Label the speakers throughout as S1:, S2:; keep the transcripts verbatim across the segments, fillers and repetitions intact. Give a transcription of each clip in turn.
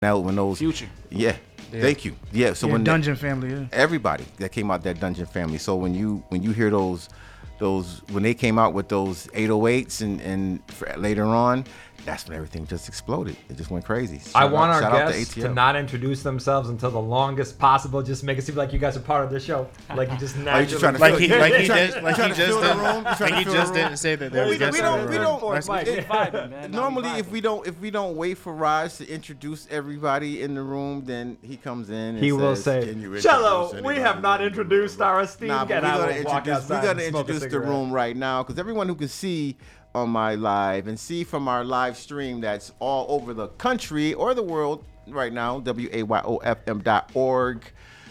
S1: out when those
S2: Future.
S1: Yeah. Yeah. Thank you. Yeah. So
S3: yeah,
S1: when
S3: Dungeon
S1: they,
S3: Family. Yeah.
S1: everybody that came out that Dungeon Family. So when you when you hear those those when they came out with those eight oh eights and and for, later on, that's when everything just exploded. It just went crazy. Shout
S4: I want
S1: out,
S4: our
S1: shout
S4: guests
S1: out to,
S4: to not introduce themselves until the longest possible. Just make it seem like you guys are part of the show. Like you just naturally.
S1: you just trying to
S5: Like
S1: fill-
S5: he,
S1: you're
S5: like he
S1: trying-
S5: just,
S1: you're
S5: like he
S1: trying to
S5: just
S1: fill the
S5: didn't,
S1: room? You're
S5: like
S1: trying
S5: he
S1: to fill
S5: just
S1: the room?
S5: didn't say that there
S1: We
S5: was
S1: don't-
S5: guests
S1: we
S5: in
S1: don't-
S5: the
S1: we
S5: room.
S1: don't-
S5: That's
S2: Mike,
S5: good.
S2: we vibing, man. Nah,
S1: Normally,
S2: we
S1: if
S2: vibing.
S1: we don't if we don't wait for Raj to introduce everybody in the room, then he comes in. And
S4: He will
S1: says,
S4: say,
S1: "Can you introduce
S4: "Cello, we
S1: anybody
S4: have not
S1: in the
S4: introduced
S1: room?"
S4: our esteemed
S1: Nah, but
S4: guest."
S1: we're
S4: I
S1: gonna
S4: will walk
S1: introduce.
S4: outside
S1: We're gonna
S4: and smoke a
S1: introduce the
S4: cigarette.
S1: room right now because everyone who can see on my live and see from our live stream that's all over the country or the world right now, W A Y O F M dot org.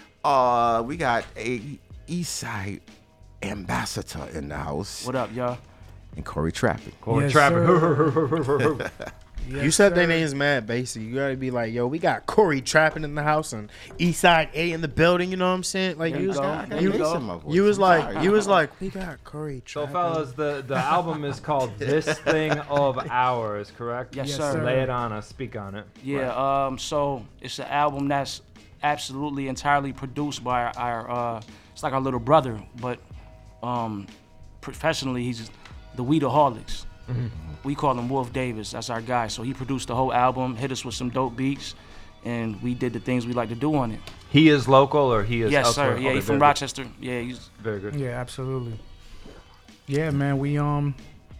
S1: Uh, we got a Eastside ambassador in the house.
S2: What up, y'all?
S1: And Corey Trapping.
S4: Corey
S3: Yes,
S4: Trapping.
S3: Yes,
S5: You said their
S3: sir.
S5: name's mad basic. You gotta be like, yo, we got Corey Trapping in the house and Eastside A in the building. You know what I'm saying? Like
S2: There
S5: you
S2: you
S5: was,
S2: go.
S1: I got
S2: There you
S1: bass
S2: go.
S1: in my voice.
S5: you was
S1: I'm
S5: like,
S1: sorry.
S5: you was like, we got Corey
S4: So,
S5: Trapping.
S4: fellas, the, the album is called This Thing of Ours, correct?
S2: Yes,
S3: Yes,
S2: sir.
S3: sir.
S4: Lay it on us. Speak on it.
S2: Yeah, um, so it's an album that's absolutely entirely produced by our, our uh, it's like our little brother, but um, professionally he's the Weedaholics.
S4: Mm-hmm.
S2: We call him Wolf Davis. That's our guy. So he produced the whole album, hit us with some dope beats, and we did the things we like to do on it.
S4: He is local or he is
S2: Yes,
S4: elsewhere?
S2: sir. Yeah,
S4: Okay,
S2: he's from
S4: very
S2: Rochester. Yeah, he's
S4: good. Very good.
S3: Yeah, absolutely. Yeah, man, we um,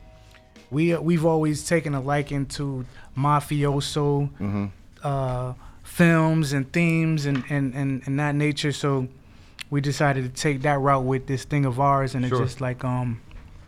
S3: we uh, we've always taken a liking to mafioso
S1: Mm-hmm.
S3: uh, films and themes and, and, and, and that nature. So we decided to take that route with this thing of ours, and
S4: Sure.
S3: it just like um,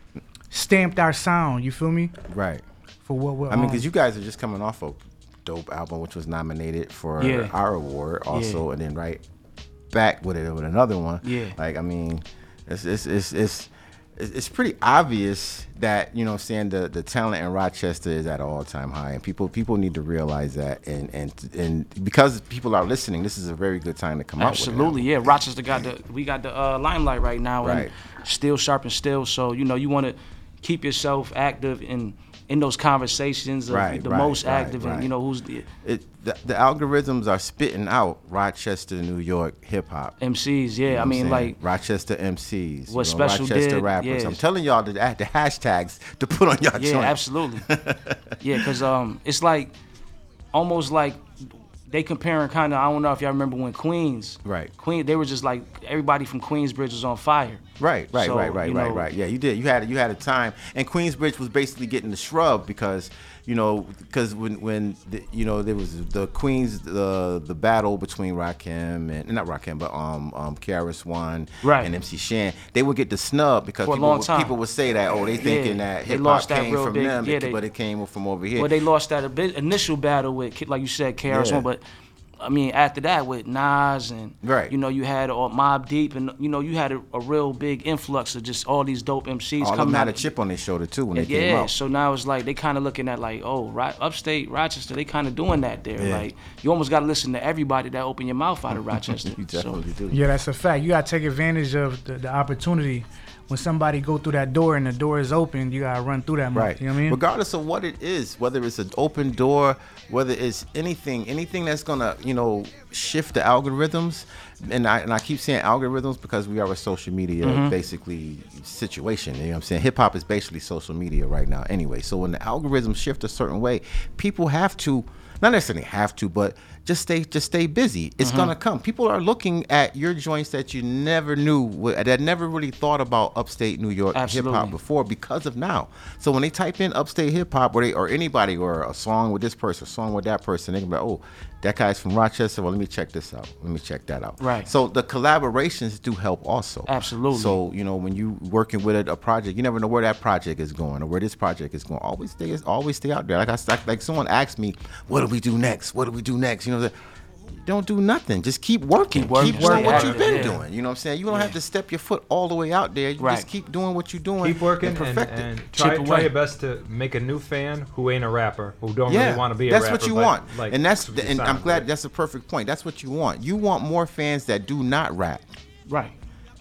S3: stamped our sound. You feel me?
S1: Right.
S3: For what we're.
S1: I mean,
S3: um,
S1: because you guys are just coming off a dope album, which was nominated for
S2: Yeah.
S1: our award also, and then right back with it with another one.
S2: Yeah.
S1: Like, I mean, it's it's it's it's, it's it's pretty obvious that, you know, saying the the talent in Rochester is at an all time high, and people people need to realize that, and and and because people are listening, this is a very good time to come out with
S2: absolutely,
S1: it.
S2: yeah. Rochester got the we got the uh, limelight right now,
S1: Right.
S2: and still sharp and still. So you know you want to keep yourself active in in those conversations of
S1: Right,
S2: the
S1: right,
S2: most
S1: right,
S2: active,
S1: right.
S2: and you know who's the
S1: It the, the algorithms are spitting out Rochester, New York hip hop.
S2: M Cs. Yeah,
S1: You know
S2: I
S1: what I'm
S2: mean
S1: saying?
S2: like
S1: Rochester M Cs, you
S2: What
S1: know,
S2: Special
S1: Rochester
S2: did,
S1: rappers.
S2: yeah.
S1: I'm telling y'all the, the hashtags to put on y'all
S2: yeah,
S1: joint.
S2: absolutely. Yeah, because um, it's like almost like they comparing kind of. I don't know if y'all remember when Queens,
S1: Right.
S2: Queen, they were just like everybody from Queensbridge was on fire.
S1: Right, right,
S2: So,
S1: right, right,
S2: you
S1: right,
S2: know-
S1: right. Yeah, you did. You had you had a time, and Queensbridge was basically getting the shrub because, you know, because when when the, you know there was the Queens the the battle between Rakim and not Rakim but um um K R S One
S2: Right.
S1: and M C Shan, they would get the snub because
S2: For a
S1: people
S2: long
S1: would,
S2: time.
S1: people would say that, oh, they thinking
S2: Yeah,
S1: that
S2: they
S1: hip hop
S2: lost that
S1: came
S2: real
S1: from
S2: big-
S1: them,
S2: yeah,
S1: it-
S2: they-
S1: but it came from over here.
S2: Well, they lost that a bit, initial battle with, like you said, K R S One,
S1: Yeah.
S2: but I mean, after that with Nas and,
S1: Right.
S2: you know, you had all Mobb Deep and, you know, you had a, a real big influx of just all these dope M Cs
S1: All of them
S2: coming
S1: had
S2: out.
S1: a chip on their shoulder too when they
S2: yeah,
S1: came out.
S2: so now it's like they kind of looking at like, oh, right, upstate Rochester, they kind of doing that there.
S1: Yeah.
S2: Like, you almost got to listen to everybody that open your mouth out of Rochester.
S1: You
S2: So,
S1: definitely do.
S3: Yeah, that's a fact. You gotta take advantage of the, the opportunity. When somebody go through that door and the door is open, you gotta run through that.
S1: Right.
S3: You know what I mean?
S1: Regardless of what it is, whether it's an open door, whether it's anything, anything that's gonna, you know, shift the algorithms. And I and I keep saying algorithms because we are a social media basically situation. You know what I'm saying? Hip hop is basically social media right now anyway. So when the algorithms shift a certain way, people have to not necessarily have to, but just stay just stay busy. It's gonna come. People are looking at your joints that you never knew wa- that never really thought about upstate New York hip
S2: Absolutely.
S1: hop before because of now. So when they type in upstate hip hop or they or anybody or a song with this person, a song with that person, they can be like, oh, that guy's from Rochester. Well, let me check this out. Let me check that out.
S2: Right.
S1: So the collaborations do help also.
S2: Absolutely.
S1: So you know when you working with a, a project, you never know where that project is going or where this project is going. Always stay always stay out there. Like I like, like someone asked me, what do we do next? What do we do next? You know. The, don't do nothing. Just keep working.
S2: Keep working.
S1: doing
S2: Stay
S1: what
S2: active,
S1: you've been
S2: yeah.
S1: doing. You know what I'm saying? You don't
S2: Yeah.
S1: have to step your foot all the way out there. You
S2: Right.
S1: just keep doing what you're doing.
S4: Keep working
S1: and
S4: and,
S1: perfect
S4: and
S1: it.
S4: try,
S2: Chip
S4: try
S2: away.
S4: your best to make a new fan who ain't a rapper, who don't
S1: Yeah,
S4: really want to be a
S1: that's
S4: rapper.
S1: what you
S4: but,
S1: want,
S4: like,
S1: and that's
S4: what you
S1: and I'm
S4: sound
S1: glad
S4: like.
S1: that's a perfect point. That's what you want. You want more fans that do not rap.
S2: right.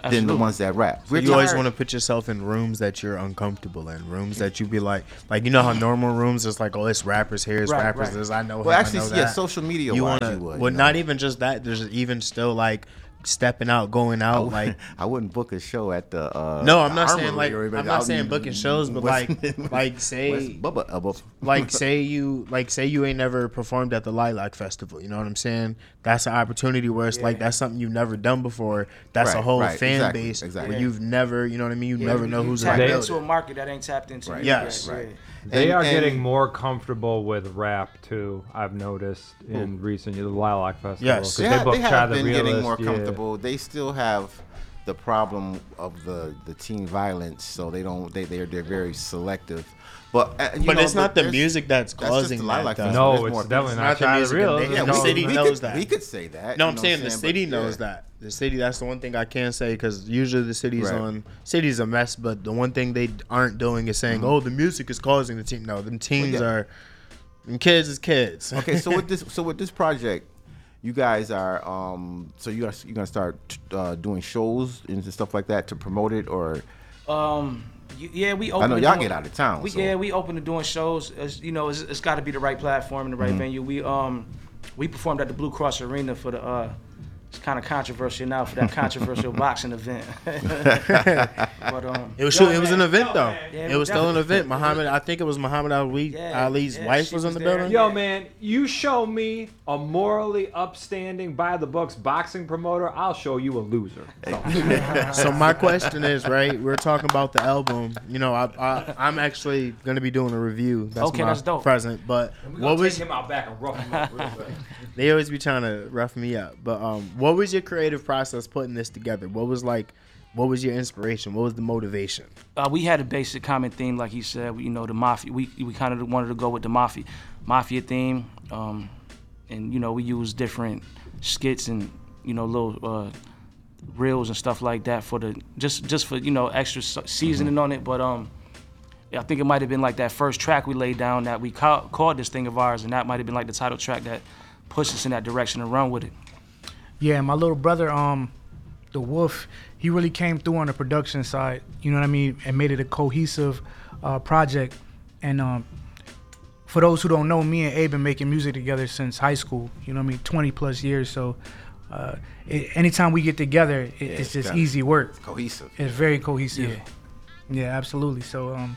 S1: than the
S2: Absolutely.
S1: ones that rap. We're
S5: You always
S1: tired-
S5: want to put yourself in rooms that you're uncomfortable in, rooms that you be like, like you know how normal rooms is like, oh, it's rappers here, it's
S2: Right,
S5: rappers
S2: right.
S5: this. I know.
S1: Well,
S5: him,
S1: actually,
S5: I know
S1: yeah,
S5: that.
S1: social media
S5: You
S1: wise,
S5: wanna,
S1: you would.
S5: well,
S1: you
S5: not
S1: know?
S5: even just that. There's even still like stepping out, going out, like.
S1: I wouldn't book a show at the. Uh,
S5: No, I'm
S1: the
S5: not saying
S1: Armory
S5: like
S1: or even
S5: I'm not
S1: out
S5: saying
S1: in
S5: booking shows, but
S1: West-
S5: like like say
S1: West Bubba, uh, Bubba.
S5: like say you like say you ain't never performed at the Lilac Festival. You know what I'm saying? That's an opportunity where it's like that's something you've never done before. That's a
S1: Right,
S5: whole
S1: right,
S5: fan
S1: exactly,
S5: base
S1: exactly.
S5: where you've never, you know what I mean? You
S2: Yeah,
S5: never
S2: you-
S5: know
S2: you
S5: who's
S2: tap
S5: in the
S4: They-
S2: into
S5: building.
S2: a market that ain't tapped into.
S1: Right.
S2: yet.
S5: Yes.
S2: Yeah,
S1: Right.
S2: yeah.
S4: They
S1: And-
S4: are
S1: and-
S4: getting more comfortable with rap too. I've noticed in recent years, the Lilac Festival.
S5: Yes.
S4: 'cause
S1: They,
S4: they,
S1: have,
S4: booked
S1: they
S4: Chad
S1: have
S4: the
S1: been getting
S4: Realist,
S1: more
S4: yeah.
S1: comfortable. They still have the problem of the, the teen violence, so they don't they they're they're very selective. But uh, you
S5: But
S1: know,
S5: it's not the
S1: there's-
S5: music that's
S1: that's just
S5: causing
S1: the
S5: that.
S1: Lilac
S5: though.
S1: Festival.
S4: No,
S1: There's
S4: it's
S1: more
S4: definitely
S5: people.
S4: not
S5: Not the
S4: Chad the
S5: music,
S4: Realist.
S5: they-
S1: Yeah,
S5: the
S1: we,
S5: city
S1: we
S5: knows
S1: could,
S5: that.
S1: We could say that.
S5: No,
S1: you
S5: I'm
S1: know
S5: saying
S1: what
S5: the
S1: But,
S5: city knows
S1: yeah.
S5: that. The city, that's the one thing I can say because usually the city's
S1: Right.
S5: on, city's a mess, but the one thing they aren't doing is saying, oh, the music is causing the team. No, them teens
S1: Mm-hmm. yeah.
S5: are, them kids is kids.
S1: Okay, so with this, so with this project, you guys are, um, so you guys, you gonna start uh, doing shows and stuff like that to promote it, or
S2: Um, y- yeah, we open.
S1: I know
S2: to
S1: y'all
S2: doing-
S1: get out of town.
S2: We,
S1: so.
S2: Yeah, we open to doing shows. As, you know, it's, it's got to be the right platform and the right
S1: Mm-hmm.
S2: venue. We um, we performed at the Blue Cross Arena for the. Uh, it's kind of controversial now for that controversial boxing event. but um,
S5: It was
S2: yo,
S5: it was
S2: man,
S5: an event
S2: yo,
S5: though.
S2: man. Yeah,
S5: It was still an
S2: definitely.
S5: event. Muhammad, I think it was Muhammad Ali.
S2: Yeah,
S5: Ali's
S2: yeah,
S5: wife
S2: she
S5: was in
S2: was
S5: the
S2: there.
S5: building.
S4: Yo, man, you show me a morally upstanding, by the books boxing promoter, I'll show you a loser. So,
S5: So my question is, right? We're talking about the album. You know, I, I I'm actually gonna be doing a review. That's
S2: Okay,
S5: my
S2: that's dope.
S5: present. But what was
S4: him out back and rough him up real quick.
S5: they always be trying to rough me up? But um, what was your creative process putting this together? What was like, what was your inspiration? What was the motivation?
S2: Uh, we had a basic common theme, like he said. You know, the mafia. We we kind of wanted to go with the mafia, mafia theme, um, and you know, we used different skits and you know little uh, reels and stuff like that for the just just for you know extra se- seasoning on it. But um, yeah, I think it might have been like that first track we laid down that we ca- called this thing of ours, and that might have been like the title track that pushed us in that direction and run with it.
S3: Yeah, my little brother, um, the Wolf, he really came through on the production side. You know what I mean, and made it a cohesive uh, project. And um, for those who don't know, me and Abe been making music together since high school. You know what I mean, twenty plus years. So uh, it, anytime we get together, it, it's
S1: it's
S3: just
S1: kinda-
S3: easy work.
S1: cohesive.
S3: It's very cohesive.
S2: Yeah.
S3: Yeah, absolutely. So, um,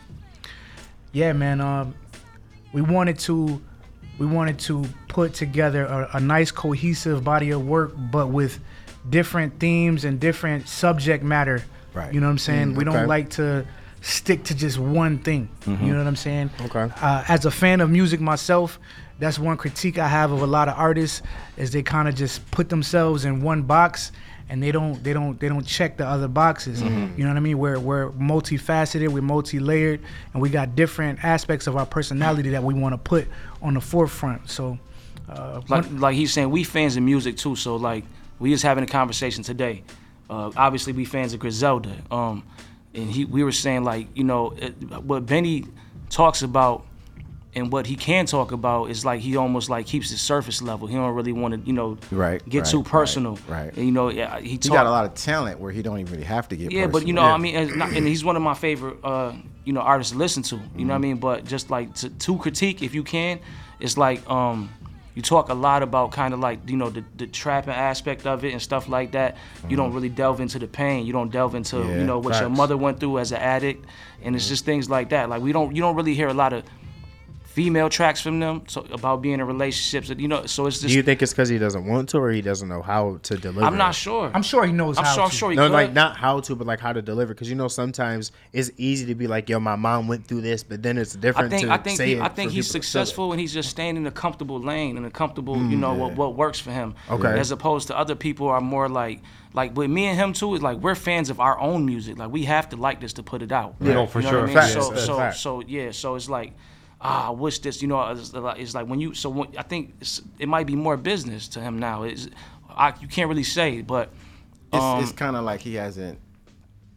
S3: yeah, man, um, we wanted to, we wanted to put together a, a nice cohesive body of work, but with different themes and different subject matter.
S1: Right.
S3: You know what I'm saying?
S5: Mm,
S3: we
S5: okay.
S3: don't like to stick to just one thing. You know what I'm saying?
S5: Okay.
S3: Uh, as a fan of music myself, that's one critique I have of a lot of artists is they kind of just put themselves in one box and they don't they don't they don't check the other boxes. You know what I mean? We're we're multifaceted, we're multi-layered, and we got different aspects of our personality that we want to put on the forefront. So, uh,
S2: like, like he's saying, we fans of music too. So like, we just having a conversation today. Uh, obviously, we fans of Griselda. Um, and he, we were saying like, you know, it, what Benny talks about and what he can talk about is like he almost like keeps it surface level. He don't really want to, you know,
S1: Right,
S2: get
S1: right,
S2: too
S1: right,
S2: personal.
S1: right.
S2: And, you know, yeah, he
S1: He
S2: talk,
S1: got a lot of talent where he don't even really have to get.
S2: yeah, but you know,
S1: personal.
S2: I mean, and, not, and he's one of my favorite, uh, you know, artists to listen to. You know what I mean? But just like to, to critique, if you can, it's like um, you talk a lot about kind of like you know the, the trapping aspect of it and stuff like that. You don't really delve into the pain. You don't delve into
S1: Yeah,
S2: you know what your
S5: facts.
S2: mother went through as an addict, and it's just things like that. Like we don't, you don't really hear a lot of female tracks from them so, about being in relationships. You know, so it's
S5: Do
S2: just
S5: you think it's because he doesn't want to, or he doesn't know how to deliver?
S2: I'm not
S5: it?
S2: sure.
S3: I'm sure he knows
S2: I'm
S3: how
S2: sure. I'm
S3: to.
S2: sure he
S5: No,
S2: could.
S5: like not how to, but like how to deliver. Because you know sometimes it's easy to be like, "Yo, my mom went through this," but then it's
S2: I
S5: different
S2: think
S5: to
S2: I think
S5: say
S2: he,
S5: it
S2: I
S5: for
S2: think he's
S5: people to feel it.
S2: successful and he's just staying in a comfortable lane and a comfortable, you know, what, what works for him.
S5: Okay.
S2: As opposed to other people are more like like with me and him too is like we're fans of our own music. Like we have to like this to put it out.
S4: Yeah, no, for
S2: You know
S4: sure.
S2: what I mean?
S5: Facts,
S2: So
S5: that's
S2: so
S5: facts.
S2: so yeah. So it's like. Ah, I wish this, you know, it's like, it's like when you, so when, I think it's, it might be more business to him now. It's, I, you can't really say, but
S1: It's,
S2: um,
S1: it's kind of like he hasn't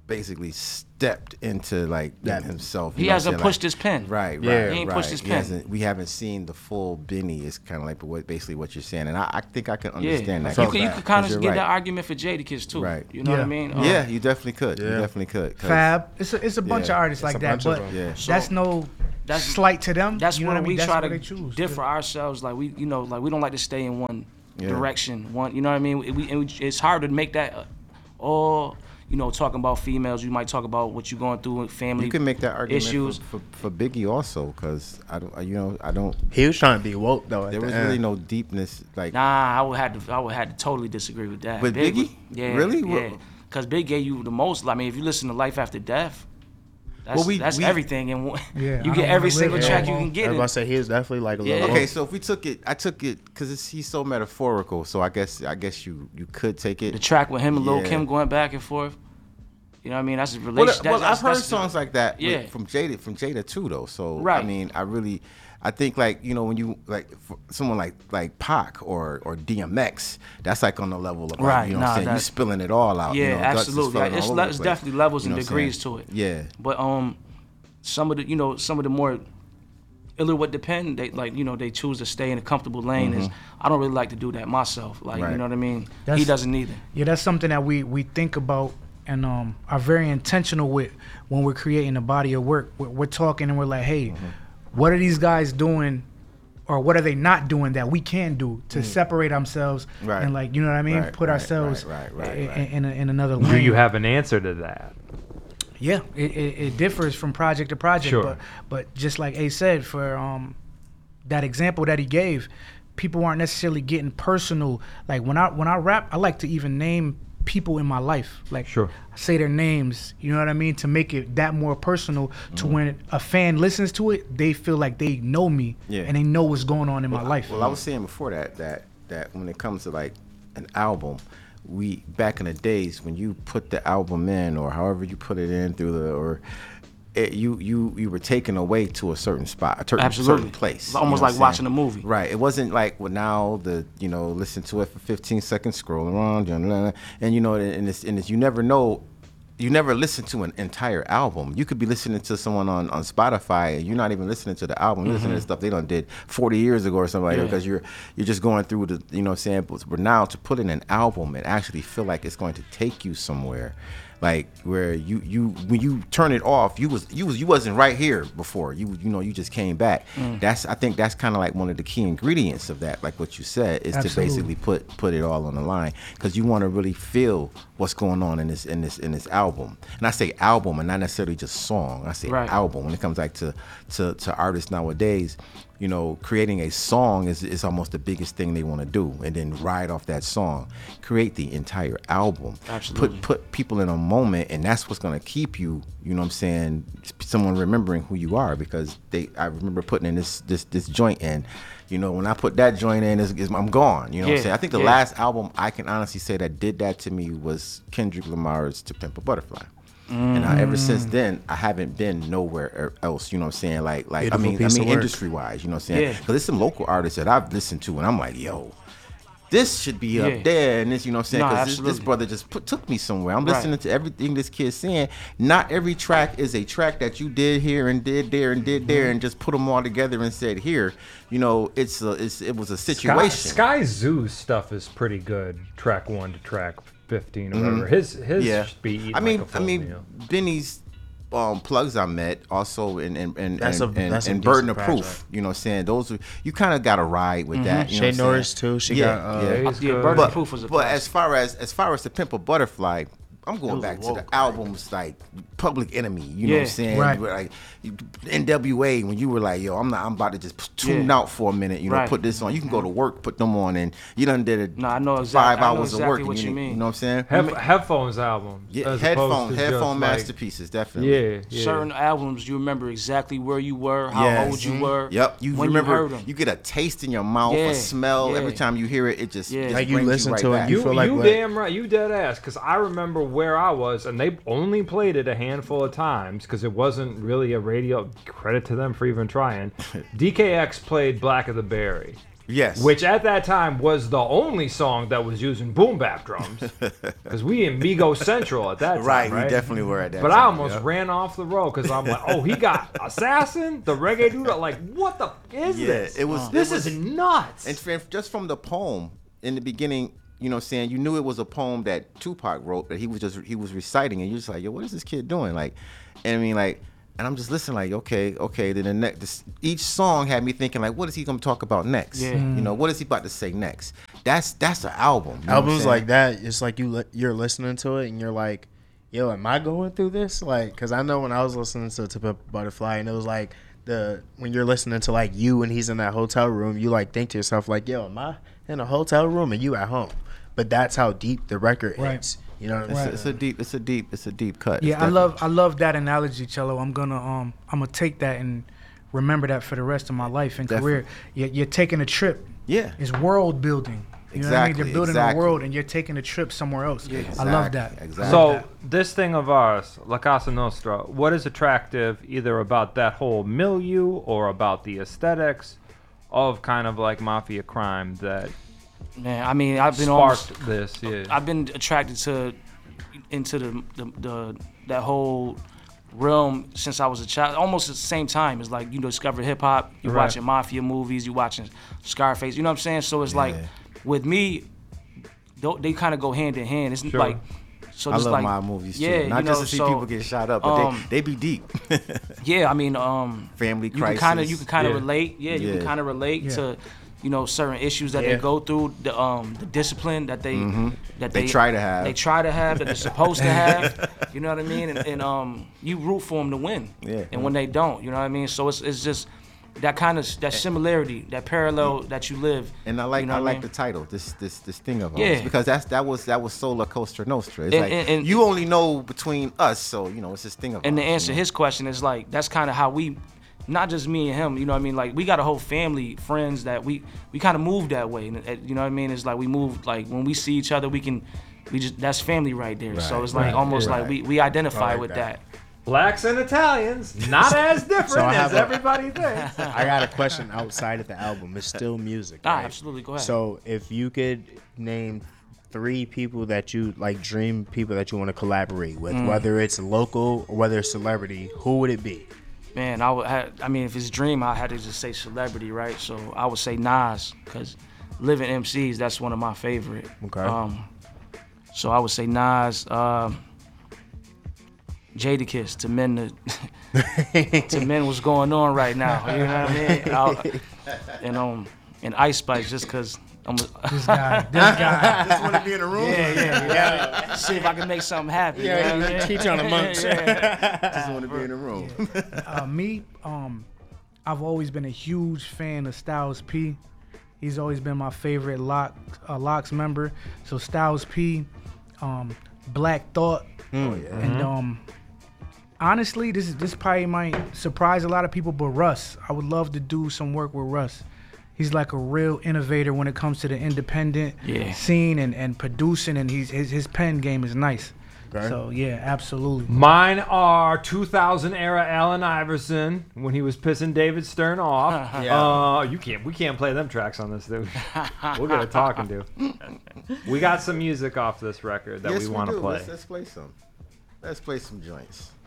S1: basically stepped into like
S5: Yeah.
S1: himself.
S2: He
S1: you know
S2: hasn't
S1: what I'm saying?
S2: pushed his pen.
S1: Right, right,
S5: Yeah.
S2: He ain't
S1: right.
S2: pushed his
S1: He
S2: pen.
S1: hasn't- we haven't seen the full Benny. Is kind of like what, basically what you're saying, and I, I think I can
S2: Yeah,
S1: understand that.
S2: you
S5: felt
S2: could, you
S5: that,
S2: could kind
S1: 'cause
S2: of
S1: you're
S2: get
S1: right.
S2: that argument for Jadakiss too.
S1: Right.
S2: You know what I
S3: Yeah.
S2: mean? Um,
S1: Yeah, you definitely could. You
S5: Yeah.
S1: definitely could. 'cause-
S3: Fab. It's a it's a bunch
S1: Yeah.
S3: of artists
S5: It's
S3: like
S5: a
S3: that,
S5: bunch of
S3: but
S5: them.
S1: Yeah.
S3: that's
S2: So,
S3: no
S2: that's-
S3: slight to them.
S2: That's
S3: you know
S2: where
S3: what I mean?
S2: we
S3: That's
S2: try
S3: what
S2: to
S3: they choose.
S2: differ ourselves. Like we, you know, like we don't like to stay in one
S1: Yeah.
S2: direction. One, you know what I mean? We, we, and we, it's hard to make that uh, all. You know, talking about females, you might talk about what you're going through with family.
S1: You can make that argument
S2: issues.
S1: For, for, for Biggie also, because I don't, you know, I don't.
S5: He was trying to be woke though. At
S1: There
S5: the
S1: was
S5: end.
S1: really no deepness, like.
S2: Nah, I would have to. I would have to totally disagree with that.
S1: With
S2: Big
S1: Biggie?
S2: was- Yeah,
S1: Really?
S2: Yeah,
S1: What-
S2: because Big gave you the most. I mean, if you listen to Life After Death, that's
S1: Well, we-
S2: that's
S1: we-
S2: everything, and one-
S3: Yeah, I
S2: you
S3: don't
S2: get every
S3: wanna
S2: single
S3: live
S2: track
S3: no
S2: you can
S3: more.
S2: get.
S5: Everybody
S2: in.
S5: say he was definitely like a
S2: Yeah.
S5: little.
S1: Okay,
S5: woke.
S1: so if we took it, I took it because he's so metaphorical. So I guess I guess you you could take it.
S2: The track with him and Lil
S1: Yeah.
S2: Kim going back and forth. You know what I mean? That's a
S1: Well,
S2: relationship.
S1: well,
S2: that's,
S1: I've heard
S2: that's,
S1: songs like that with-
S2: Yeah.
S1: from Jada from Jada too, though. So I
S2: Right.
S1: mean, I really, I think like you know when you like for someone like like Pac or or D M X, that's like on the level of like,
S2: Right,
S1: you know
S2: nah,
S1: what I'm saying, you
S2: that-
S1: spilling it all out.
S2: Yeah,
S1: you know, guts is
S2: absolutely.
S1: flowing
S2: Like, it's
S1: all
S2: le-
S1: over the
S2: it's
S1: place.
S2: definitely levels
S1: You know
S2: and
S1: what I'm
S2: degrees
S1: saying?
S2: to it.
S1: Yeah.
S2: But um, some of the you know some of the more iller what depend they like you know they choose to stay in a comfortable lane is I don't really like to do that myself. Like
S1: Right.
S2: you know what I mean? he
S3: That's-
S2: doesn't either.
S3: Yeah, that's something that we we think about and um are very intentional with when we're creating a body of work. We're, we're talking and we're like, hey, what are these guys doing, or what are they not doing that we can do to separate ourselves
S1: Right.
S3: and like you know what I mean,
S1: Right,
S3: put
S1: right,
S3: ourselves
S1: right, right, right,
S3: in,
S1: right.
S3: in, a, in another lane.
S4: Do you have an answer to that?
S3: Yeah, it, it, it differs from project to project,
S4: Sure.
S3: but but just like Ace said, for um that example that he gave, people aren't necessarily getting personal. Like when I when I rap, I like to even name people in my life, like
S4: Sure.
S3: say their names. You know what I mean, to make it that more personal. To when a fan listens to it, they feel like they know me
S1: Yeah.
S3: and they know what's going on in my life.
S1: Well, I was saying before that that that when it comes to like an album, we back in the days when you put the album in or however you put it in through the or it, you you you were taken away to a certain spot, a certain,
S2: Absolutely.
S1: certain place.
S2: It's
S1: you
S2: almost
S1: know what
S2: like
S1: I'm
S2: watching
S1: saying?
S2: a movie.
S1: Right. It wasn't like well now the you know listen to it for fifteen seconds, scroll around, and you know and it's and it's you never know. You never listen to an entire album. You could be listening to someone on, on Spotify and you're not even listening to the album. You're listening to stuff they done did forty years ago or something like that
S2: Yeah.
S1: because you're you're just going through the you know what I'm saying. But, but now to put in an album and actually feel like it's going to take you somewhere, like where you you when you turn it off, you was you was you wasn't right here before. You you know you just came back. That's I think that's kind of like one of the key ingredients of that. Like what you said is
S3: Absolutely.
S1: to basically put put it all on the line because you want to really feel what's going on in this in this in this album. And I say album and not necessarily just song. I say
S2: Right.
S1: album when it comes like to to to artists nowadays. You know, creating a song is is almost the biggest thing they want to do, and then ride off that song, create the entire album,
S2: Absolutely.
S1: put put people in a moment, and that's what's gonna keep you. You know what I'm saying? Someone remembering who you are because they. I remember putting in this this this joint in. You know, when I put that joint in, it's, it's, I'm gone. You know what
S2: Yeah,
S1: I'm saying? I think the
S2: yeah.
S1: last album I can honestly say that did that to me was Kendrick Lamar's "To Pimp a Butterfly." And I, ever since
S2: Mm.
S1: then, I haven't been nowhere else. You know what I'm saying? Like, like
S5: Beautiful
S1: I mean, I
S5: piece
S1: mean,
S5: of work.
S1: industry wise. You know what I'm saying?
S2: Yeah.
S1: Because there's some local artists that I've listened to, and I'm like, yo, this should be
S2: Yeah.
S1: up there. And this, you know what I'm saying?
S2: No,
S1: Because this, this
S2: absolutely.
S1: brother just put, took me somewhere. I'm
S2: Right.
S1: listening to everything this kid's saying. Not every track is a track that you did here and did there and did there and just put them all together and said here. You know, it's a, it's it was a
S4: Sky,
S1: situation.
S4: Sky Zoo's stuff is pretty good. Track one to track fifteen or whatever. His his
S1: Yeah,
S4: beat.
S1: I mean,
S4: like a
S1: I
S4: full
S1: mean,
S4: meal.
S1: Benny's um, plugs I met also in in in
S5: That's
S1: and,
S5: a-
S1: and,
S5: that's a
S1: and Burden
S5: decent
S1: of Proof.
S5: project.
S1: You know what I'm saying? Those are, you kind of got to ride with that. You know
S5: Shay
S1: what I'm
S5: Norris
S1: saying?
S5: too. She
S1: Yeah,
S5: got uh,
S1: yeah.
S4: He's
S2: Yeah,
S4: good.
S2: Burden
S1: But,
S2: Proof was a
S1: but
S2: classic.
S1: as far as as far as the Pimp a Butterfly, I'm going
S5: was
S1: back to
S5: woke,
S1: the albums like Public Enemy. You know what I'm
S2: Yeah.
S1: saying?
S3: Right.
S1: Where, like N W A when you were like, yo, I'm not. I'm about to just tune
S2: Yeah.
S1: out for a minute. You know,
S2: Right.
S1: put this on. You can go to work, put them on, and you done did it.
S2: No, I know
S1: five
S2: exact- I know
S1: hours of
S2: exactly
S1: work.
S2: what
S1: and
S2: you
S1: you,
S2: mean.
S1: You know what I'm saying?
S4: Head, headphones album.
S1: Yeah,
S4: as
S1: headphone,
S4: opposed to
S1: headphone
S4: just, like-
S1: masterpieces, definitely.
S4: Yeah, yeah.
S2: Certain albums, you remember exactly where you were, how
S1: Yes.
S2: old you were.
S1: Yep, you
S2: when
S1: remember.
S2: you heard them.
S1: You get a taste in your mouth,
S2: Yeah,
S1: a smell
S2: yeah.
S1: every time you hear it. It just,
S2: Yeah.
S1: just
S5: Like you
S1: brings
S5: listen
S1: right
S5: to it,
S1: back.
S5: you
S4: You,
S5: feel like
S4: you
S5: what-
S4: damn right, you dead ass. Because I remember where I was, and they only played it a handful of times because it wasn't really a radio. Credit to them for even trying. D K X played Black of the Berry.
S1: Yes.
S4: Which at that time was the only song that was using boom bap drums. Because we in Migo Central at that time,
S1: Right,
S4: right?
S1: we definitely were at that
S4: But
S1: time.
S4: I almost
S1: yep.
S4: ran off the road because I'm like, oh, he got Assassin, the reggae dude. Like, what the f- is
S1: Yeah,
S4: this?
S1: it was-
S4: This
S1: it was-
S4: is nuts.
S1: And f- just from the poem in the beginning, you know, saying you knew it was a poem that Tupac wrote, but he was just he was reciting, and you're just like, yo, what is this kid doing? Like, and I mean, like, and I'm just listening, like, okay, okay. Then the next, each song had me thinking, like, what is he gonna talk about next?
S2: Yeah.
S1: You know, what is he about to say next? That's that's an album. You know what I'm
S5: Albums
S1: saying?
S5: like that, it's like you li- you're listening to it and you're like, yo, am I going through this? Like, because I know when I was listening to To Pimp a Butterfly, and it was like the when you're listening to like you and he's in that hotel room, you like think to yourself like, yo, am I in a hotel room and you at home? But that's how deep the record
S3: Right.
S5: is. You know what I'm
S1: It's,
S5: saying?
S1: a, it's a deep, it's a deep, it's a deep cut.
S3: Yeah,
S1: It's
S3: I love
S1: definitely-
S3: I love that analogy, Cello. I'm gonna um I'm gonna take that and remember that for the rest of my life and career. You're, you're taking a trip.
S1: Yeah.
S3: It's world building. You know what I mean?
S1: Exactly,
S3: They're building
S1: exactly.
S3: a world and you're taking a trip somewhere else.
S2: Yeah.
S3: I love that.
S1: Exactly, exactly.
S4: So this thing of ours, La Casa Nostra, what is attractive either about that whole milieu or about the aesthetics of kind of like mafia crime that
S2: Man, I mean, I've been
S4: sparked
S2: almost,
S4: this? Yeah.
S2: I've been attracted to into the, the the that whole realm since I was a child. Almost at the same time. It's like you discover hip hop, you
S4: Right.
S2: watching mafia movies, you watching Scarface. You know what I'm saying? So it's like
S1: Yeah.
S2: with me, tho- they kind of go hand in hand. It's
S4: Sure.
S2: like so.
S1: I
S2: just
S1: love
S2: like,
S1: my movies too.
S2: yeah,
S1: Not
S2: you
S1: just
S2: know,
S1: to see
S2: so,
S1: people get shot up, but
S2: um,
S1: they, they be deep.
S2: Yeah, I mean, um,
S1: Family
S2: you can kind of
S1: crisis.
S2: you can kind of
S4: Yeah.
S2: relate. Yeah, you
S1: Yeah.
S2: can kind of relate
S3: Yeah.
S2: to, you know, certain issues that
S5: Yeah.
S2: they go through, the um the discipline that they that
S1: They
S2: they,
S1: try to have.
S2: they try to have that they're supposed to have. You know what I mean? And, and um, you root for them to win.
S1: Yeah.
S2: And when they don't, you know what I mean? So it's it's just that kind of that similarity, that parallel that you live.
S1: And I like
S2: you know
S1: I
S2: what
S1: like
S2: mean?
S1: the title, this this this thing of ours,
S2: Yeah.
S1: because that's that was that was Sola Costa Nostra. It's
S2: And-
S1: like
S2: and- and-
S1: you only know between us, so you know it's this thing of
S2: And to
S1: ours,
S2: answer
S1: you know?
S2: his question is like that's kind of how we, not just me and him. You know what I mean? Like we got a whole family, friends that we we kind of move that way. And uh, you know what I mean? It's like we move like when we see each other, we can we just that's family right there. So
S1: Right,
S2: it's like
S3: right,
S2: almost
S1: yeah.
S2: like we we identify
S5: I like
S2: with
S5: that.
S2: that.
S4: Blacks and Italians, not as different
S5: So I
S4: as
S5: have a-
S4: everybody thinks.
S5: I got a question outside of the album. It's still music.
S2: Ah,
S5: right?
S2: absolutely. Go ahead.
S5: So if you could name three people that you like, dream people that you want to collaborate with,
S2: Mm.
S5: whether it's local or whether it's celebrity, who would it be?
S2: Man, I would. Have, I mean, if it's Dream, I had to just say celebrity, right? So I would say Nas, because living M Cs, that's one of my favorite.
S5: Okay.
S2: Um, so I would say Nas, um, Jadakiss to men the, to men what's going on right now. You know what I mean? I'll, and um and Ice Spice just because I'm. A,
S3: This guy, this guy.
S1: Just want to be in a room.
S2: yeah, yeah, yeah. See if I can make something happen.
S5: Yeah,
S2: you know what I mean?
S5: teach on the monks.
S2: Yeah.
S1: Just want to be in a room.
S3: Uh, me, um, I've always been a huge fan of Styles P. He's always been my favorite Lock uh, Locks member. So Styles P, um, Black Thought, and um, honestly, this is this probably might surprise a lot of people, but Russ, I would love to do some work with Russ. He's like a real innovator when it comes to the independent
S2: Yeah.
S3: scene and, and producing, and he's his, his pen game is nice.
S5: Okay.
S3: So yeah, absolutely.
S4: Mine are two thousand era Allen Iverson when he was pissing David Stern off.
S5: Yeah.
S4: Uh, you can't. We can't play them tracks on this, dude. We'll get a talking to. We got some music off this record that
S1: yes,
S4: we want to
S1: do.
S4: play.
S1: Let's, let's play some. Let's play some joints.